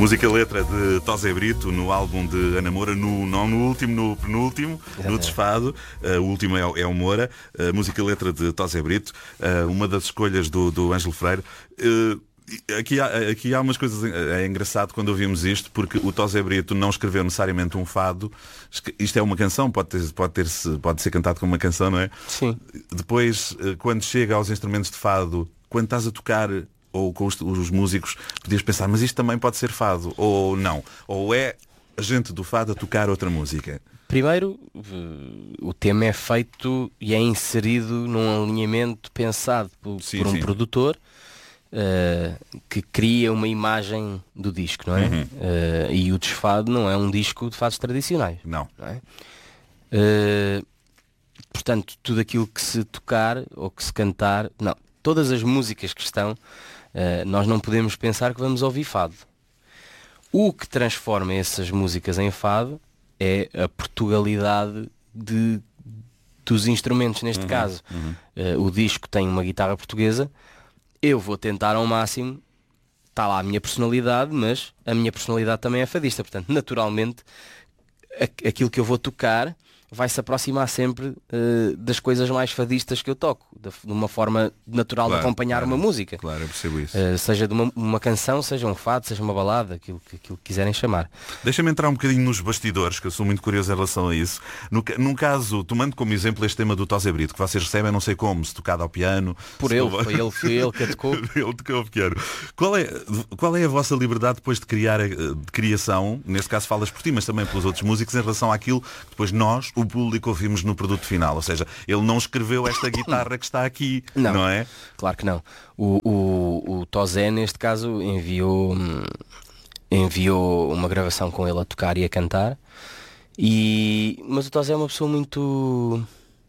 Música e letra de Tosé Brito no álbum de Ana Moura, não no último, no penúltimo, no Desfado. O último é o Moura. Música e letra de Tosé Brito, uma das escolhas do Ângelo Freire. Aqui há umas coisas. É engraçado quando ouvimos isto, porque o Tosé Brito não escreveu necessariamente um fado. Isto é uma canção, pode ser cantado como uma canção, não é? Sim. Depois, quando chega aos instrumentos de fado, quando estás a tocar ou com os músicos, podias pensar, mas isto também pode ser fado, ou não. Ou é a gente do fado a tocar outra música. Primeiro, o tema é feito e é inserido num alinhamento pensado por um produtor que cria uma imagem do disco, não é? Uhum. E o Desfado não é um disco de fados tradicionais. Não é? Portanto, tudo aquilo que se tocar ou que se cantar, não. Todas as músicas que estão, nós não podemos pensar que vamos ouvir fado. O que transforma essas músicas em fado é a Portugalidade dos instrumentos, neste caso. O disco tem uma guitarra portuguesa, eu vou tentar ao máximo, está lá a minha personalidade, mas a minha personalidade também é fadista, portanto, naturalmente, aquilo que eu vou tocar vai se aproximar sempre das coisas mais fadistas que eu toco, de uma forma natural de acompanhar uma música. Claro, eu percebo isso. Seja de uma canção, seja um fado, seja uma balada, aquilo que quiserem chamar. Deixa-me entrar um bocadinho nos bastidores, que eu sou muito curioso em relação a isso. Num caso, tomando como exemplo este tema do Tosé Brito, que vocês recebem, não sei como, se tocado ao piano. Foi ele que a tocou. Ele tocou o piano. Qual é a vossa liberdade depois de criação, nesse caso falas por ti, mas também pelos outros músicos, em relação àquilo que depois nós, o público, ouvimos no produto final? Ou seja, ele não escreveu esta guitarra que está aqui, não é? Claro que não. O Tosé, neste caso, enviou uma gravação com ele a tocar e a cantar. Mas o Tosé é uma pessoa muito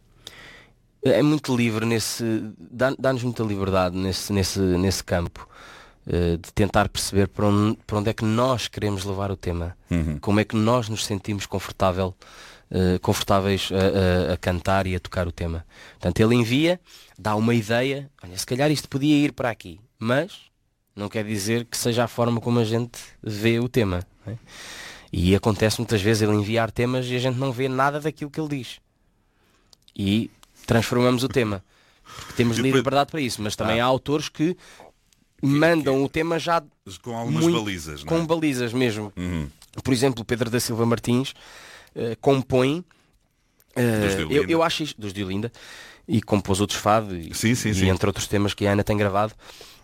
livre dá-nos muita liberdade nesse campo, de tentar perceber para onde é que nós queremos levar o tema, como é que nós nos sentimos confortáveis a cantar e a tocar o tema. Portanto, ele envia, dá uma ideia, olha, se calhar isto podia ir para aqui, mas não quer dizer que seja a forma como a gente vê o tema, não é? E acontece muitas vezes ele enviar temas e a gente não vê nada daquilo que ele diz. E transformamos o tema. Porque temos liberdade para isso, mas também há autores que mandam o tema já com algumas balizas, com balizas mesmo. Por exemplo, Pedro da Silva Martins compõe eu acho isto, dos de Olinda, e compôs outros fado e entre outros temas que a Ana tem gravado.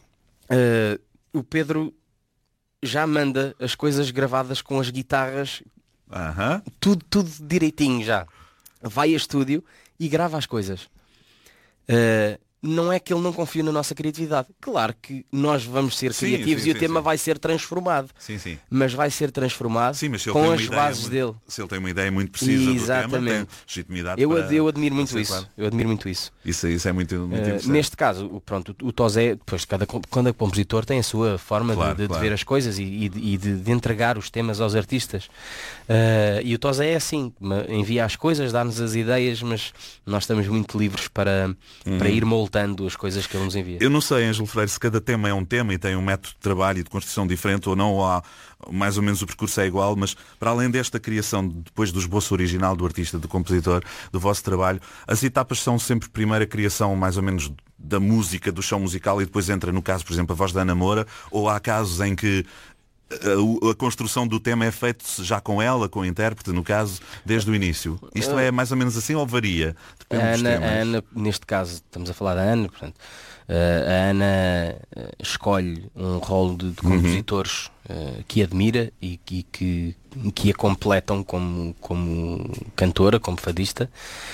O Pedro já manda as coisas gravadas com as guitarras, tudo direitinho já. Vai a estúdio e grava as coisas. Não é que ele não confia na nossa criatividade. Claro que nós vamos ser criativos e o tema vai ser transformado. Mas vai ser transformado com as bases dele. Se ele tem uma ideia muito precisa do tema, tem legitimidade eu admiro muito isso. Claro. Eu admiro muito isso. Isso é muito interessante. Neste caso, o Tosé, depois cada compositor tem a sua forma de ver as coisas e de entregar os temas aos artistas. E o Tosé é assim, envia as coisas, dá-nos as ideias, mas nós estamos muito livres para ir moldando as coisas que ele nos envia. Eu não sei, Ângelo Freire, se cada tema é um tema e tem um método de trabalho e de construção diferente ou não, ou há mais ou menos o percurso é igual, mas para além desta criação, depois do esboço original do artista, do compositor, do vosso trabalho, as etapas são sempre primeiro a criação mais ou menos da música, do chão musical, e depois entra, no caso, por exemplo, a voz da Ana Moura, ou há casos em que a construção do tema é feita já com ela, com o intérprete, no caso, desde o início? Isto é mais ou menos assim ou varia? Depende dos temas. A Ana, neste caso, estamos a falar da Ana, portanto, a Ana escolhe um rol de compositores que admira e que a completam como cantora, como fadista,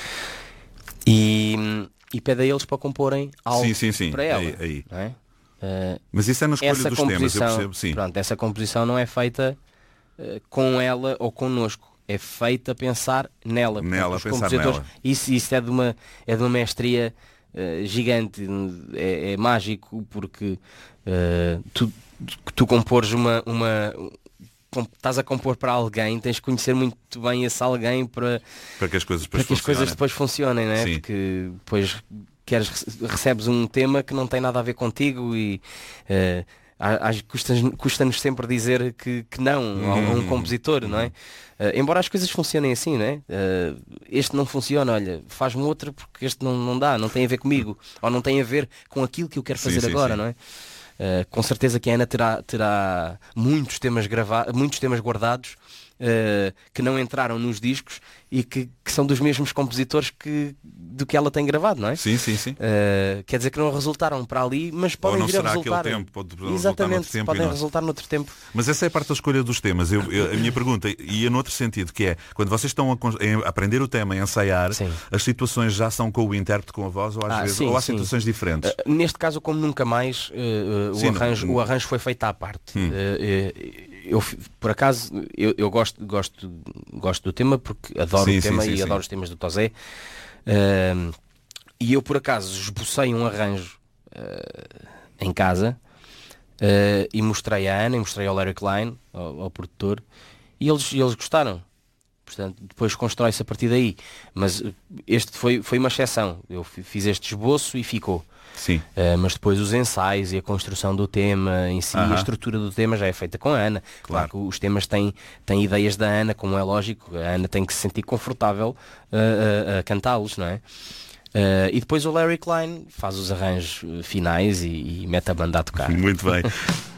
e pede a eles para comporem algo para ela. Aí. Não é? Mas isso é na escolha dos temas, eu percebo, sim. Pronto, essa composição não é feita com ela ou connosco, é feita a pensar nela. Nela, pensar nela. Isso é de uma mestria gigante, é mágico, porque tu compores estás a compor para alguém, tens de conhecer muito bem esse alguém para que as coisas depois funcionem, não é? Porque depois recebes um tema que não tem nada a ver contigo e custa-nos sempre dizer que não a um compositor, não é? Embora as coisas funcionem assim, não é? Este não funciona, olha, faz-me outro porque este não dá, não tem a ver comigo, ou não tem a ver com aquilo que eu quero fazer agora, não é? Com certeza que a Ana terá muitos temas guardados que não entraram nos discos e que são dos mesmos compositores do que ela tem gravado, não é? Sim. Quer dizer que não resultaram para ali, mas podem vir a resultar. Exatamente, podem resultar noutro tempo. Mas essa é a parte da escolha dos temas. A minha pergunta ia noutro sentido, que é, quando vocês estão a aprender o tema, a ensaiar, as situações já são com o intérprete, com a voz, ou às vezes, ou há situações diferentes? Neste caso, como nunca mais, o arranjo foi feito à parte. Eu, por acaso, eu gosto do tema porque adoro o tema e adoro os temas do Tozé. E eu, por acaso, esbocei um arranjo em casa e mostrei à Ana e mostrei ao Larry Klein, ao produtor, e eles gostaram. Portanto, depois constrói-se a partir daí. Mas este foi uma exceção. Eu fiz este esboço e ficou. Sim. Mas depois os ensaios e a construção do tema em si, a estrutura do tema já é feita com a Ana. Claro que os temas têm ideias da Ana, como é lógico. A Ana tem que se sentir confortável a cantá-los, não é? E depois o Larry Klein faz os arranjos finais e mete a banda a tocar. Muito bem.